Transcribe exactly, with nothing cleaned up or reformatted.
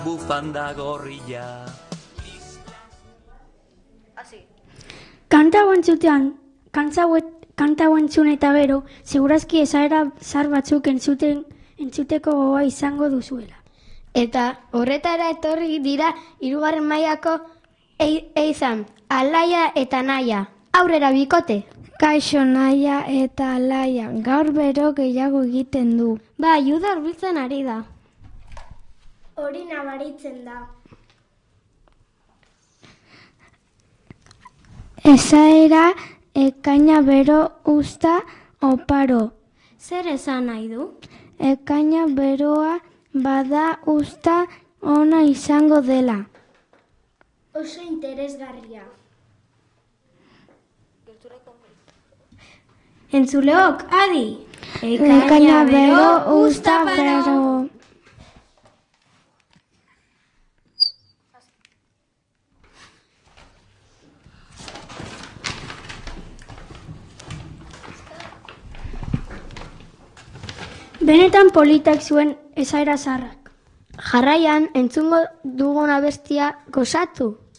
Bufanda gorrilla. Kanta hau entzutean, kanta hau entzun eta gero, segurazki esaera zar batzuk entzuten, entzuteko gogoa izango duzuela. Eta horretara etorri dira hirugarren mailako eizan, Alaia eta Naia. Aurrera bikote! Kaixo Naia eta Alaia, gaur bero gehiago egiten du. Ba, Juda hurbiltzen ari da. Hori nabaritzen da. Esaera ekaina bero usta oparo. Zer esan nahi du? Ekaina beroa bada usta ona izango dela. Oso interesgarria. Entzuleok, adi! Ekaina bero usta bero. Benetan politak zuen esaera zarrak. Jarraian, entzungo dugun abestia gozatu.